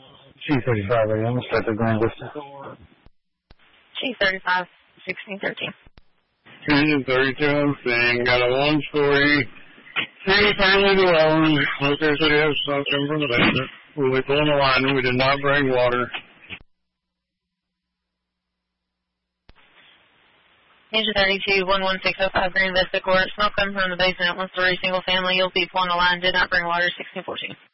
2:35 a.m. Start the Grand Vista. G35, 1613. 32, thing, got a one-story, single-family dwelling. Locator City has something from the basement. We'll be pulling the line. We did not bring water. Ninja 32, 11605 Grand Vista Court. Smoke coming from the basement, one-story, single-family. You'll be pulling the line. Did not bring water, 1614.